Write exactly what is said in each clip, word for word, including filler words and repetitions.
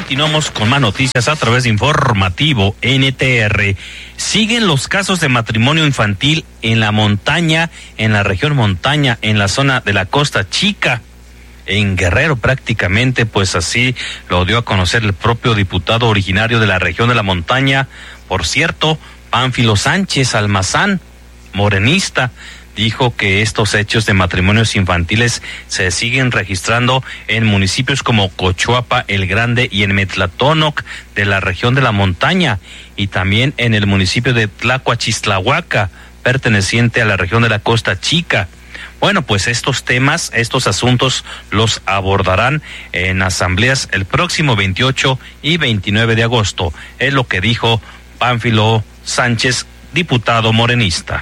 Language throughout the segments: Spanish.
continuamos con más noticias a través de Informativo N T R. Siguen los casos de matrimonio infantil en la montaña, en la región montaña, en la zona de la Costa Chica, en Guerrero prácticamente, pues así lo dio a conocer el propio diputado originario de la región de la montaña, por cierto, Pánfilo Sánchez Almazán, morenista. Dijo que estos hechos de matrimonios infantiles se siguen registrando en municipios como Cochuapa, El Grande y en Metlatónoc de la región de la montaña, y también en el municipio de Tlacuachistlahuaca, perteneciente a la región de la Costa Chica. Bueno, pues estos temas, estos asuntos los abordarán en asambleas el próximo veintiocho y veintinueve de agosto. Es lo que dijo Pánfilo Sánchez, diputado morenista.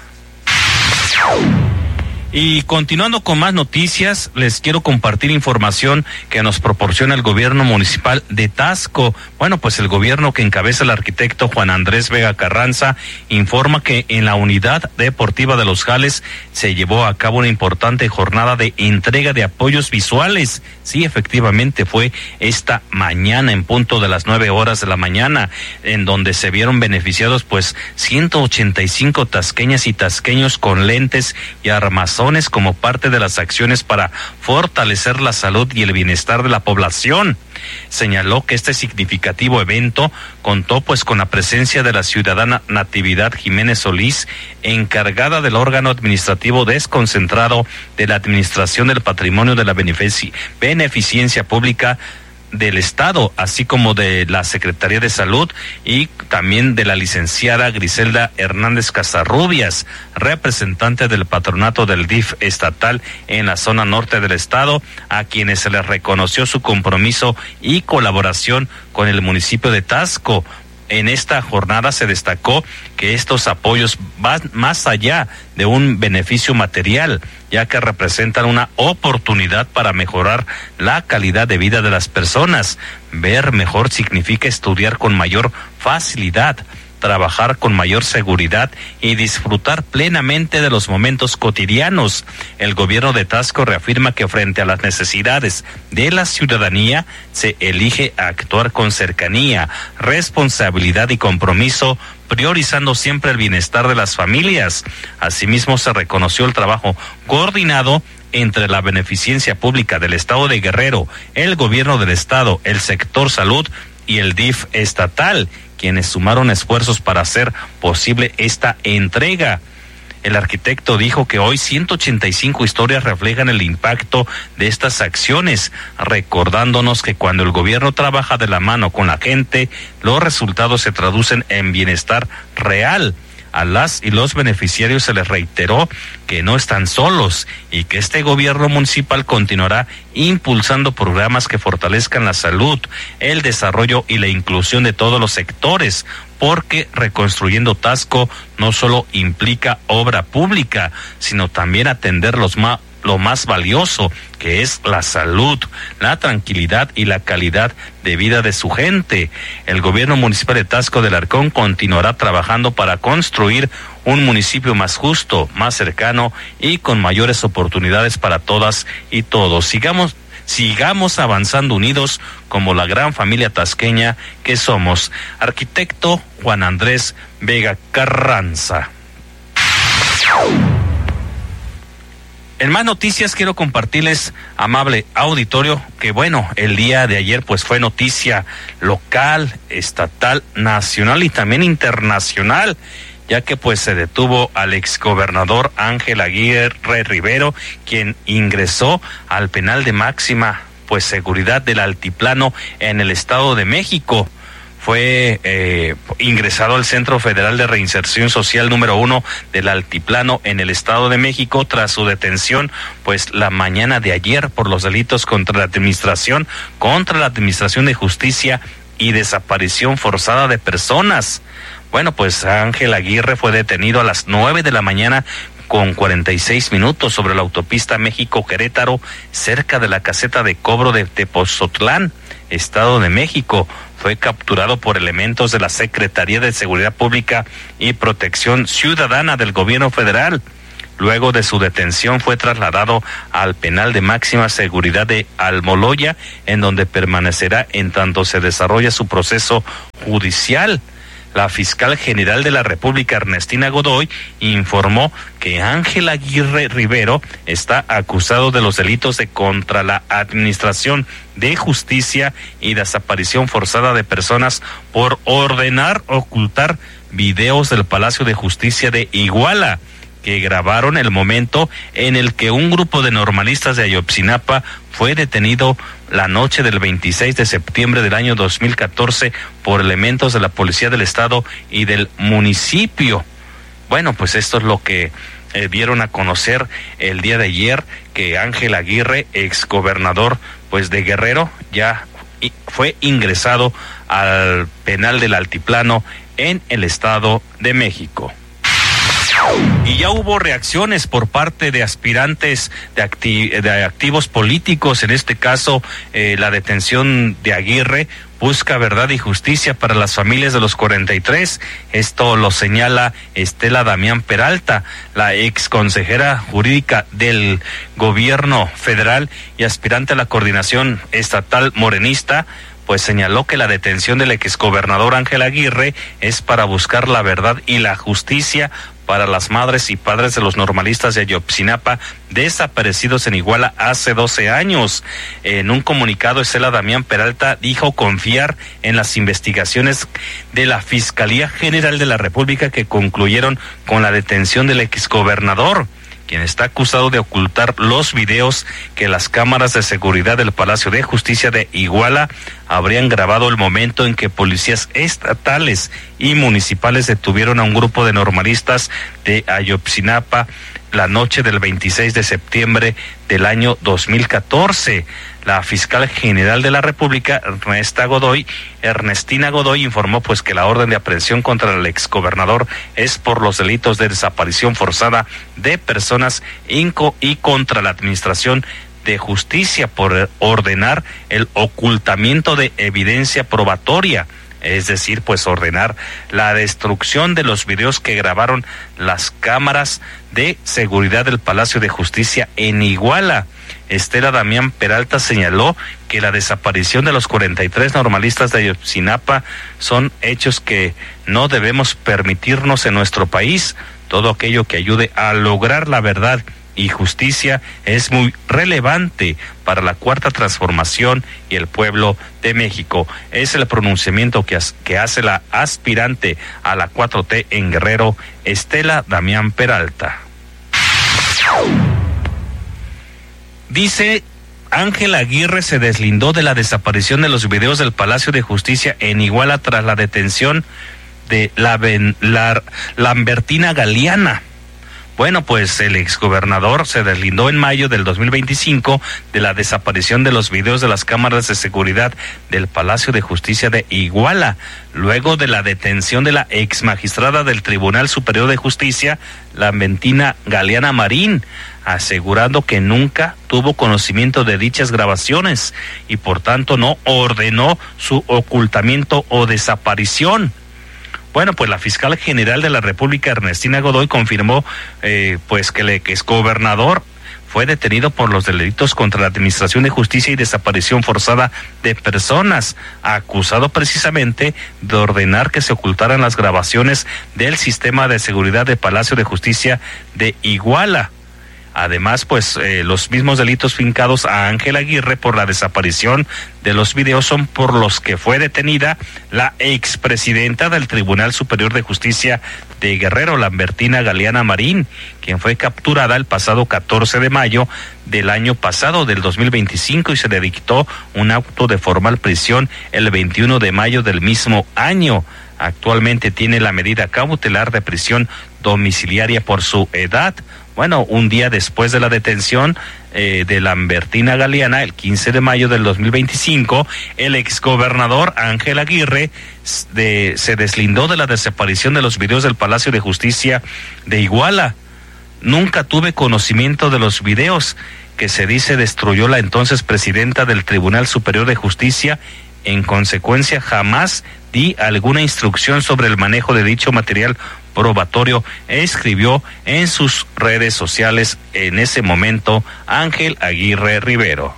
Y continuando con más noticias, les quiero compartir información que nos proporciona el gobierno municipal de Taxco. Bueno, pues el gobierno que encabeza el arquitecto Juan Andrés Vega Carranza informa que en la unidad deportiva de Los Jales se llevó a cabo una importante jornada de entrega de apoyos visuales. Sí, efectivamente fue esta mañana en punto de las nueve horas de la mañana, en donde se vieron beneficiados pues ciento ochenta y cinco tasqueñas y tasqueños con lentes y armazones como parte de las acciones para fortalecer la salud y el bienestar de la población. Señaló que este significativo evento contó pues con la presencia de la ciudadana Natividad Jiménez Solís, encargada del órgano administrativo desconcentrado de la Administración del Patrimonio de la Benefici- Beneficencia Pública del Estado, así como de la Secretaría de Salud, y también de la licenciada Griselda Hernández Casarrubias, representante del patronato del D I F estatal en la zona norte del estado, a quienes se les reconoció su compromiso y colaboración con el municipio de Taxco. En esta jornada se destacó que estos apoyos van más allá de un beneficio material, ya que representan una oportunidad para mejorar la calidad de vida de las personas. Ver mejor significa estudiar con mayor facilidad, trabajar con mayor seguridad y disfrutar plenamente de los momentos cotidianos. El gobierno de Taxco reafirma que frente a las necesidades de la ciudadanía se elige actuar con cercanía, responsabilidad y compromiso, priorizando siempre el bienestar de las familias. Asimismo, se reconoció el trabajo coordinado entre la Beneficencia Pública del Estado de Guerrero, el gobierno del estado, el sector salud y el D I F estatal, quienes sumaron esfuerzos para hacer posible esta entrega. El arquitecto dijo que hoy ciento ochenta y cinco historias reflejan el impacto de estas acciones, recordándonos que cuando el gobierno trabaja de la mano con la gente, los resultados se traducen en bienestar real. A las y los beneficiarios se les reiteró que no están solos y que este gobierno municipal continuará impulsando programas que fortalezcan la salud, el desarrollo y la inclusión de todos los sectores, porque reconstruyendo Taxco no solo implica obra pública, sino también atender los más lo más valioso, que es la salud, la tranquilidad y la calidad de vida de su gente. El gobierno municipal de Taxco del Arcón continuará trabajando para construir un municipio más justo, más cercano y con mayores oportunidades para todas y todos. Sigamos Sigamos avanzando unidos como la gran familia tasqueña que somos. Arquitecto Juan Andrés Vega Carranza. En más noticias quiero compartirles, amable auditorio, que bueno, el día de ayer pues fue noticia local, estatal, nacional y también internacional, ya que pues se detuvo al exgobernador Ángel Aguirre Rivero, quien ingresó al penal de máxima pues seguridad del Altiplano en el Estado de México. Fue eh, ingresado al Centro Federal de Reinserción Social número uno del Altiplano en el Estado de México tras su detención pues la mañana de ayer por los delitos contra la administración, contra la administración de justicia y desaparición forzada de personas. Bueno, pues Ángel Aguirre fue detenido a las nueve de la mañana con cuarenta y seis minutos sobre la autopista México-Querétaro, cerca de la caseta de cobro de Tepozotlán, Estado de México. Fue capturado por elementos de la Secretaría de Seguridad Pública y Protección Ciudadana del Gobierno Federal. Luego de su detención fue trasladado al penal de máxima seguridad de Almoloya, en donde permanecerá en tanto se desarrolla su proceso judicial. La fiscal general de la República, Ernestina Godoy, informó que Ángel Aguirre Rivero está acusado de los delitos de contra la administración de justicia y desaparición forzada de personas por ordenar ocultar videos del Palacio de Justicia de Iguala, que grabaron el momento en el que un grupo de normalistas de Ayotzinapa fue detenido la noche del veintiséis de septiembre del año dos mil catorce por elementos de la Policía del Estado y del municipio. Bueno, pues esto es lo que eh, dieron a conocer el día de ayer, que Ángel Aguirre, exgobernador pues de Guerrero, ya fue ingresado al penal del Altiplano en el Estado de México. Y ya hubo reacciones por parte de aspirantes de, acti- de activos políticos. En este caso, eh, la detención de Aguirre busca verdad y justicia para las familias de los cuarenta y tres. Esto lo señala Estela Damián Peralta, la ex consejera jurídica del gobierno federal y aspirante a la coordinación estatal morenista. Pues señaló que la detención del exgobernador Ángel Aguirre es para buscar la verdad y la justicia para las madres y padres de los normalistas de Ayotzinapa desaparecidos en Iguala hace doce años. En un comunicado, Estela Damián Peralta dijo confiar en las investigaciones de la Fiscalía General de la República que concluyeron con la detención del exgobernador, quien está acusado de ocultar los videos que las cámaras de seguridad del Palacio de Justicia de Iguala habrían grabado el momento en que policías estatales y municipales detuvieron a un grupo de normalistas de Ayotzinapa la noche del veintiséis de septiembre del año dos mil catorce. La fiscal general de la República, Ernesta Godoy, Ernestina Godoy, informó pues que la orden de aprehensión contra el exgobernador es por los delitos de desaparición forzada de personas inco y contra la administración de justicia por ordenar el ocultamiento de evidencia probatoria, es decir, pues ordenar la destrucción de los videos que grabaron las cámaras de seguridad del Palacio de Justicia en Iguala. Estela Damián Peralta señaló que la desaparición de los cuarenta y tres normalistas de Ayotzinapa son hechos que no debemos permitirnos en nuestro país. Todo aquello que ayude a lograr la verdad y justicia es muy relevante para la Cuarta Transformación y el pueblo de México. Es el pronunciamiento que, que hace la aspirante a la cuatro T en Guerrero, Estela Damián Peralta. Dice, Ángel Aguirre se deslindó de la desaparición de los videos del Palacio de Justicia en Iguala tras la detención de la, la Lambertina Galeana. Bueno, pues el exgobernador se deslindó en mayo del dos mil veinticinco de la desaparición de los videos de las cámaras de seguridad del Palacio de Justicia de Iguala, luego de la detención de la ex magistrada del Tribunal Superior de Justicia, Lambertina Galeana Marín, asegurando que nunca tuvo conocimiento de dichas grabaciones y por tanto no ordenó su ocultamiento o desaparición. Bueno, pues la fiscal general de la República, Ernestina Godoy, confirmó eh, pues que el exgobernador fue detenido por los delitos contra la administración de justicia y desaparición forzada de personas, acusado precisamente de ordenar que se ocultaran las grabaciones del sistema de seguridad de Palacio de Justicia de Iguala. Además, pues eh, los mismos delitos fincados a Ángel Aguirre por la desaparición de los videos son por los que fue detenida la expresidenta del Tribunal Superior de Justicia de Guerrero, Lambertina Galeana Marín, quien fue capturada el pasado catorce de mayo del año pasado, del dos mil veinticinco, y se le dictó un auto de formal prisión el veintiuno de mayo del mismo año. Actualmente tiene la medida cautelar de prisión domiciliaria por su edad. Bueno, un día después de la detención eh, de Lambertina Galeana, el quince de mayo del dos mil veinticinco, el exgobernador Ángel Aguirre de, se deslindó de la desaparición de los videos del Palacio de Justicia de Iguala. Nunca tuve conocimiento de los videos que se dice destruyó la entonces presidenta del Tribunal Superior de Justicia. En consecuencia, jamás di alguna instrucción sobre el manejo de dicho material probatorio, escribió en sus redes sociales en ese momento Ángel Aguirre Rivero.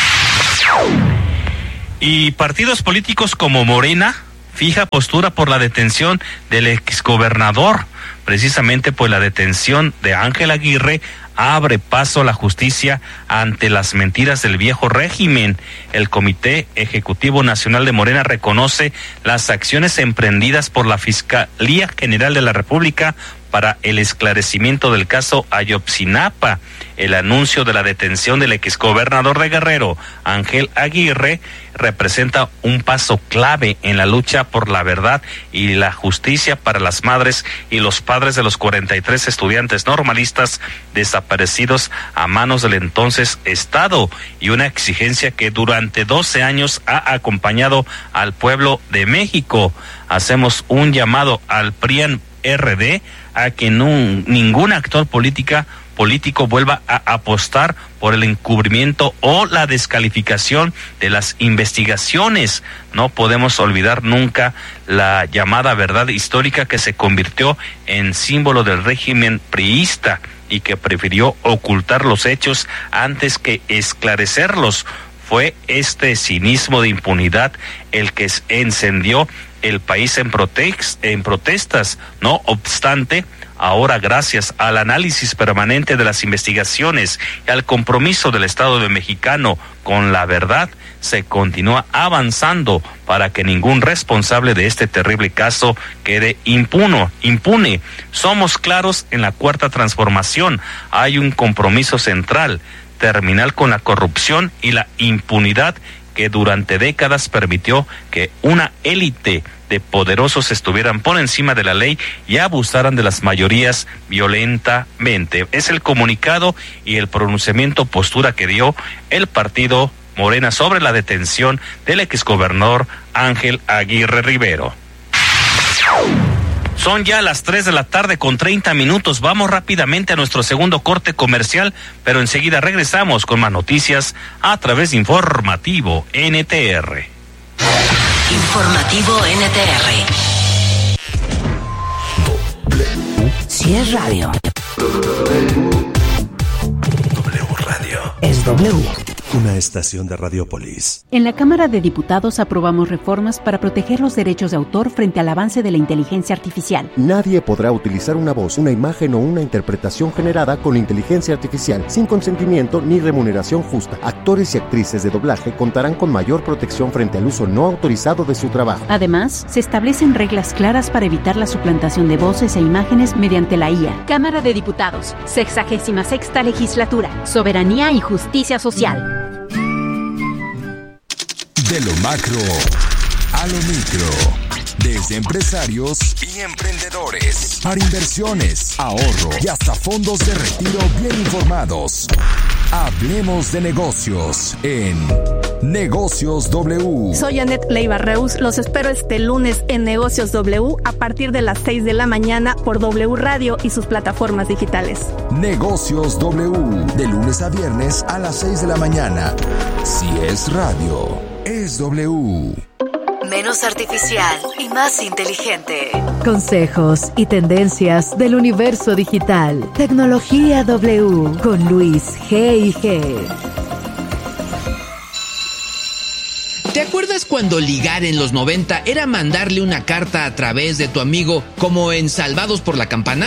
Y partidos políticos como Morena fija postura por la detención del exgobernador. Precisamente pues la detención de Ángel Aguirre abre paso a la justicia ante las mentiras del viejo régimen. El Comité Ejecutivo Nacional de Morena reconoce las acciones emprendidas por la Fiscalía General de la República para el esclarecimiento del caso Ayotzinapa. El anuncio de la detención del exgobernador de Guerrero, Ángel Aguirre, representa un paso clave en la lucha por la verdad y la justicia para las madres y los padres de los cuarenta y tres estudiantes normalistas desaparecidos a manos del entonces Estado, y una exigencia que durante doce años ha acompañado al pueblo de México. Hacemos un llamado al P R I A N R D a que no, ningún actor política político vuelva a apostar por el encubrimiento o la descalificación de las investigaciones. No podemos olvidar nunca la llamada verdad histórica que se convirtió en símbolo del régimen priista y que prefirió ocultar los hechos antes que esclarecerlos. Fue este cinismo de impunidad el que encendió el país en, protex, en protestas. No obstante, ahora, gracias al análisis permanente de las investigaciones y al compromiso del Estado de mexicano con la verdad, se continúa avanzando para que ningún responsable de este terrible caso quede impuno, impune. Somos claros en la Cuarta Transformación. Hay un compromiso central: terminar con la corrupción y la impunidad que durante décadas permitió que una élite de poderosos estuvieran por encima de la ley y abusaran de las mayorías violentamente. Es el comunicado y el pronunciamiento, postura que dio el partido Morena sobre la detención del exgobernador Ángel Aguirre Rivero. Son ya las tres de la tarde con treinta minutos. Vamos rápidamente a nuestro segundo corte comercial, pero enseguida regresamos con más noticias a través de Informativo N T R. Informativo N T R. Si es radio. W Radio. Es W. Una estación de Radiopolis. En la Cámara de Diputados aprobamos reformas para proteger los derechos de autor frente al avance de la inteligencia artificial. Nadie podrá utilizar una voz, una imagen o una interpretación generada con inteligencia artificial sin consentimiento ni remuneración justa. Actores y actrices de doblaje contarán con mayor protección frente al uso no autorizado de su trabajo. Además, se establecen reglas claras para evitar la suplantación de voces e imágenes mediante la I A. Cámara de Diputados, sexagésima sexta legislatura, soberanía y justicia social. De lo macro a lo micro, desde empresarios y emprendedores, para inversiones, ahorro y hasta fondos de retiro bien informados. Hablemos de negocios en Negocios W. Soy Anet Leiva Reus, los espero este lunes en Negocios W a partir de las seis de la mañana por W Radio y sus plataformas digitales. Negocios W, de lunes a viernes a las seis de la mañana. Si es radio, es W. Menos artificial y más inteligente. Consejos y tendencias del universo digital. Tecnología W con Luis G y G. ¿Te acuerdas cuando ligar en los noventa era mandarle una carta a través de tu amigo como en Salvados por la Campana?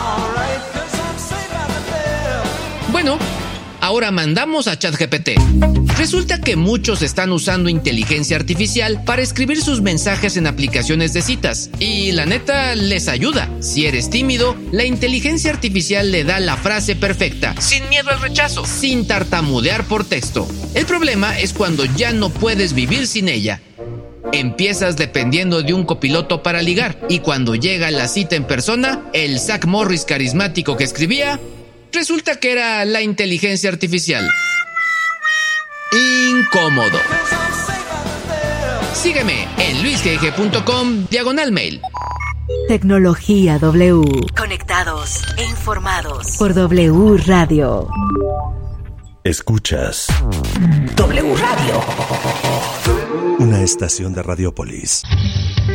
Bueno, ahora mandamos a ChatGPT. Resulta que muchos están usando inteligencia artificial para escribir sus mensajes en aplicaciones de citas. Y la neta, les ayuda. Si eres tímido, la inteligencia artificial le da la frase perfecta, sin miedo al rechazo, sin tartamudear por texto. El problema es cuando ya no puedes vivir sin ella. Empiezas dependiendo de un copiloto para ligar, y cuando llega la cita en persona, el Zach Morris carismático que escribía, resulta que era la inteligencia artificial. Incómodo. Sígueme en luisgg punto com diagonal mail. Tecnología W. Conectados e informados por W Radio. Escuchas W Radio. Una estación de Radiopolis.